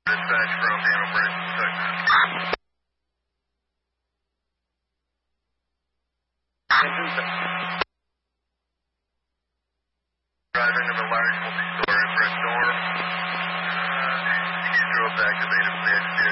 Dispatch from Daniel Bridge, Texas. Driving of a large multi-story brick door. Drove activated from the exterior.